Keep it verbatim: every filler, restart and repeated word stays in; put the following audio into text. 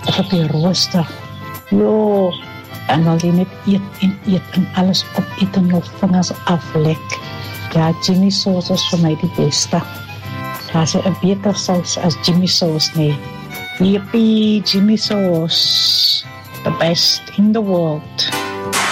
of op die rooster. Jo, en wil jy net eet en eet en alles opeet en jou vingers aflek. Ja, Jimmy sauce is vir my die beste. Daar is 'n beter saus as Jimmy sauce nie. Yippie, Jimmy sauce, the best in the world.